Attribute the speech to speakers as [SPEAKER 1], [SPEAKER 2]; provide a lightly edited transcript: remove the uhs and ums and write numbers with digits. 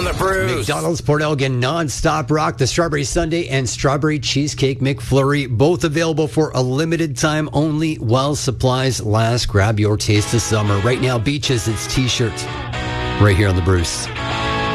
[SPEAKER 1] the Brews.
[SPEAKER 2] McDonald's Port Elgin Non-Stop Rock, the Strawberry Sundae and Strawberry Cheesecake McFlurry, both available for a limited time only while supplies last. Grab your taste of summer. Right now, Beaches, it's T-shirts. Right here on the Brews.